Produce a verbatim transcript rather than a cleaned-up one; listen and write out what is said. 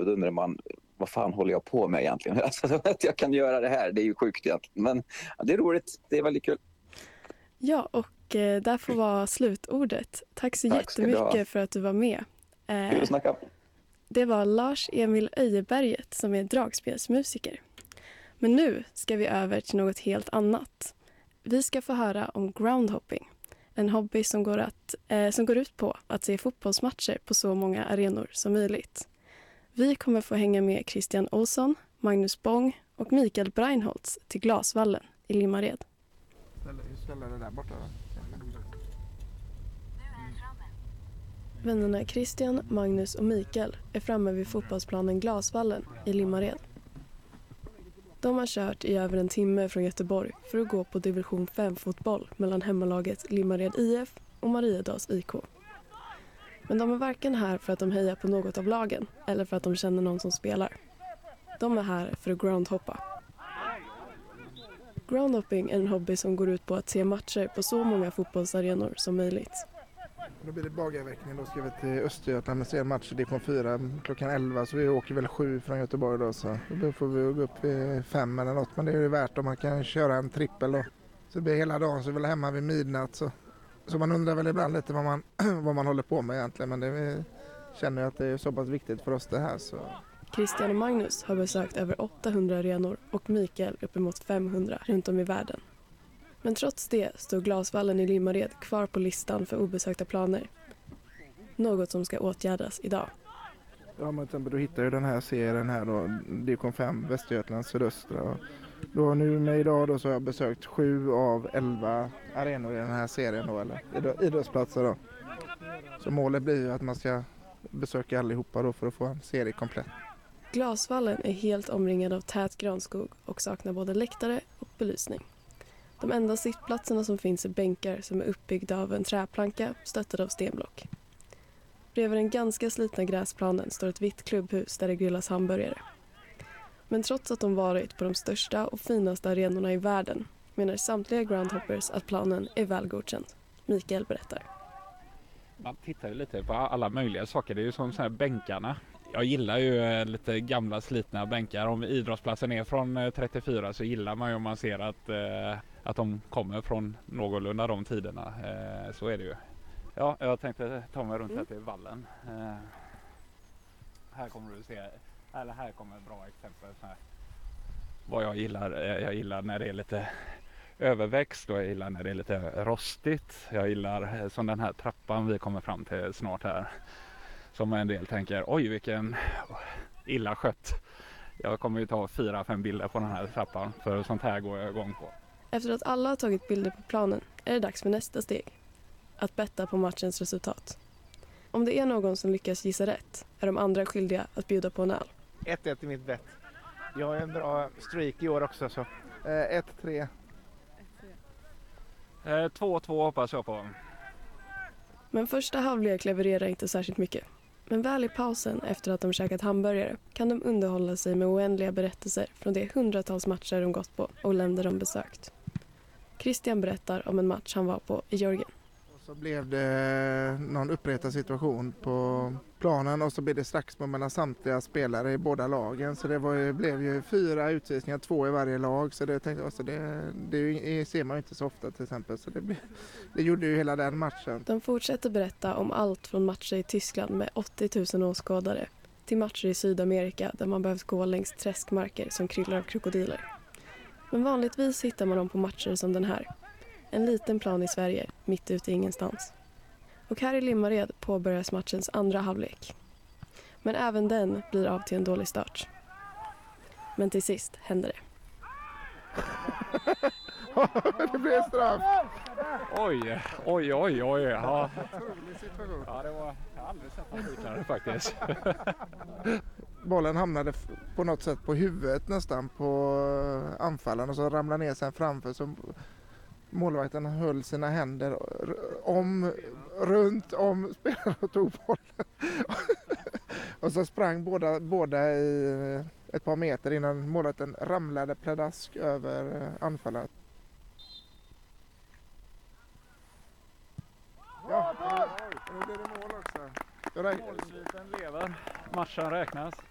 och då undrar man, vad fan håller jag på med egentligen? Alltså, att jag kan göra det här, det är ju sjukt egentligen. Men ja, det är roligt, det är väldigt kul. Ja, och eh, där får vara slutordet. Tack så Tack ska du jättemycket ha. för att du var med. Eh, Kul att snacka. Det var Lars Emil Öjeberget som är dragspelsmusiker. Men nu ska vi över till något helt annat. Vi ska få höra om groundhopping. En hobby som går, att, eh, som går ut på att se fotbollsmatcher på så många arenor som möjligt. Vi kommer få hänga med Christian Olsson, Magnus Bång och Mikael Breinholtz till Glasvallen i Limmared. Ställa det där borta då. Vännerna Christian, Magnus och Mikael är framme vid fotbollsplanen Glasvallen i Limmared. De har kört i över en timme från Göteborg för att gå på division fem-fotboll mellan hemmalaget Limmared I F och Mariedals I K. Men de är varken här för att de hejar på något av lagen eller för att de känner någon som spelar. De är här för att groundhoppa. Groundhopping är en hobby som går ut på att se matcher på så många fotbollsarenor som möjligt. Då blir det bagarveckan, då ska vi till Östergötland med en match i division fyra klockan elva, så vi åker väl sju från Göteborg då, så då får vi gå upp vid fem eller något, men det är ju värt om man kan köra en trippel då. Så det blir hela dagen, så är vi hemma vid midnatt, så, så man undrar väl ibland lite vad man, vad man håller på med egentligen, men det, vi känner att det är så pass viktigt för oss det här. Så. Christian och Magnus har besökt över åttahundra arenor och Mikael uppemot femhundra runt om i världen. Men trots det står Glasvallen i Limmared kvar på listan för obesökta planer. Något som ska åtgärdas idag. Ja, men till exempel, du hittar ju den här serien här då, division fem Västergötland sydöstra. Och då nu med idag då så har jag besökt sju av elva arenor i den här serien då, eller idrottsplatser då. Så målet blir ju att man ska besöka allihopa då för att få en serie komplett. Glasvallen är helt omringad av tät granskog och saknar både läktare och belysning. De enda sittplatserna som finns är bänkar som är uppbyggda av en träplanka stöttad av stenblock. Bredvid den ganska slitna gräsplanen står ett vitt klubbhus där det grillas hamburgare. Men trots att de varit på de största och finaste arenorna i världen menar samtliga groundhoppers att planen är väl godkänd. Mikael berättar. Man tittar ju lite på alla möjliga saker. Det är ju som så här bänkarna. Jag gillar ju lite gamla slitna bänkar. Om idrottsplatsen är från trettiofyra så gillar man ju om man ser att, eh, att de kommer från någorlunda de tiderna. Eh, så är det ju. Ja, jag tänkte ta mig runt här till vallen. Eh, här kommer du se, eller här kommer ett bra exempel. Så här. Vad jag gillar, jag gillar när det är lite överväxt och jag gillar när det är lite rostigt. Jag gillar som den här trappan vi kommer fram till snart här. Som en del tänker, oj vilken illa skött. Jag kommer ju ta fyra, fem bilder på den här trappan för sånt här går jag igång på. Efter att alla har tagit bilder på planen är det dags för nästa steg. Att betta på matchens resultat. Om det är någon som lyckas gissa rätt är de andra skyldiga att bjuda på en öl. ett ett i mitt bett. Jag har en bra streak i år också. så. ett tre. två två hoppas jag på. Men första halvlek levererar inte särskilt mycket. Men väl i pausen efter att de käkat hamburgare kan de underhålla sig med oändliga berättelser från de hundratals matcher de gått på och länder de besökt. Christian berättar om en match han var på i Georgien. Så blev det någon uppretad situation på planen och så blev det slagsmål mellan samtliga spelare i båda lagen. Så det var ju, blev ju fyra utvisningar, två i varje lag. Så det, tänkte, alltså det, det ser man ju inte så ofta till exempel. Så det, det gjorde ju hela den matchen. De fortsätter berätta om allt från matcher i Tyskland med åttio tusen åskådare till matcher i Sydamerika där man behövt gå längs träskmarker som kryllar av krokodiler. Men vanligtvis hittar man dem på matcher som den här. En liten plan i Sverige, mitt ute i ingenstans. Och här i Limmared påbörjas matchens andra halvlek. Men även den blir av till en dålig start. Men till sist händer det. Det blev straff! Oj, oj, oj, oj. Ja, ja det var... Jag har aldrig sett något liknande faktiskt. Bollen hamnade på något sätt på huvudet nästan på anfallaren och så ramlade ner sen framför så... Målvakten höll sina händer om, runt om spelaren och tog bollen. Och så sprang båda, båda i ett par meter innan målvakten ramlade pladask över anfallaren. Ja, nu blev det mål också. Målsviten lever, matchen räknas.